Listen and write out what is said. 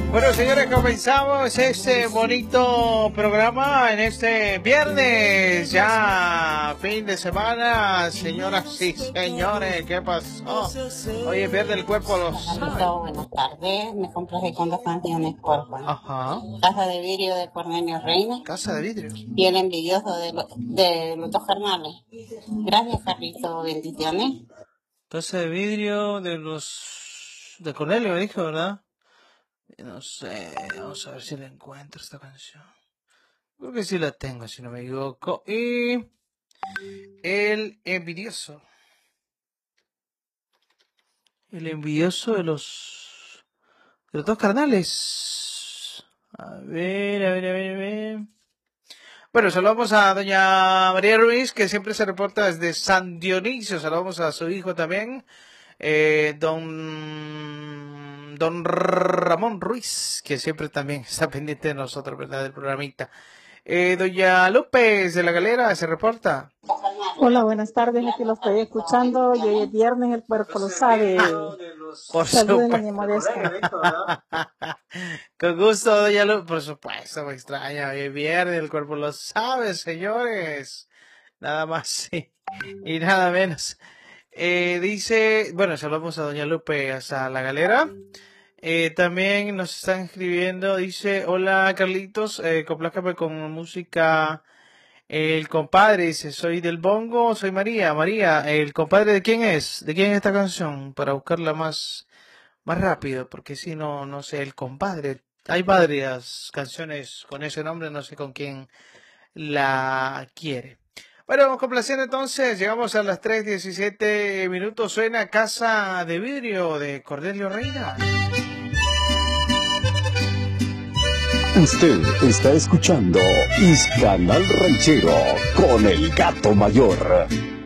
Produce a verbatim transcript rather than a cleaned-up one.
Bueno, señores, comenzamos este bonito programa en este viernes, ya fin de semana, señoras y señores, ¿qué pasó? Oye, pierde el cuerpo los... Hola, buenas tardes, me complacé con dos canciones por Juan. Ajá. Casa de vidrio de Cornelio Reina. Casa de vidrio. Y el envidioso de, lo, de los dos carnales. Gracias, Carlito, bendiciones. Casa de vidrio de los... de Cornelio, me dijo, ¿verdad? No sé, vamos a ver si la encuentro esta canción. Creo que sí la tengo, si no me equivoco. Y... el envidioso. El envidioso de los... de los dos carnales. A ver, a ver, a ver, a ver. Bueno, saludamos a doña María Ruiz, que siempre se reporta desde San Dionisio. Saludamos a su hijo también, eh, don, don Ramón Ruiz, que siempre también está pendiente de nosotros, ¿verdad? Del programita. Eh, doña López de la Galera se reporta. Hola, buenas tardes, aquí lo estoy escuchando y hoy es viernes, el cuerpo lo sabe. Por Saluden a mi supuesto. modesta. Con gusto, doña López. Por supuesto, me extraña. Hoy es viernes, el cuerpo lo sabe, señores. Nada más sí, y nada menos. Eh, dice, bueno, saludamos a doña Lupe hasta la Galera. Eh, también nos están escribiendo, dice, hola Carlitos, eh, complázcame con música. El compadre dice, soy del Bongo, soy María. María, ¿el compadre de quién es? ¿De quién es esta canción? Para buscarla más, más rápido, porque si no, no sé, el compadre. Hay varias canciones con ese nombre, no sé con quién la quiere. Bueno, complaciendo entonces, llegamos a las tres diecisiete minutos, suena Casa de Vidrio de Cornelio Reina. Usted está escuchando Canal Ranchero con el Gato Mayor.